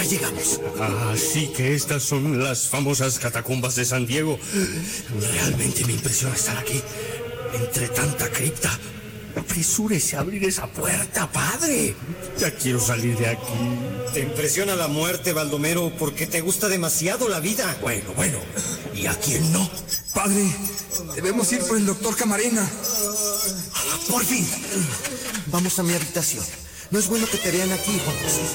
Ya llegamos. Así que estas son las famosas catacumbas de San Diego. Realmente me impresiona estar aquí, entre tanta cripta. Apresúrese a abrir esa puerta, padre. Ya quiero salir de aquí. Te impresiona la muerte, Baldomero, porque te gusta demasiado la vida. Bueno. ¿Y a quién no? Padre, debemos ir por el doctor Camarena. Por fin. Vamos a mi habitación. No es bueno que te vean aquí, Juan José.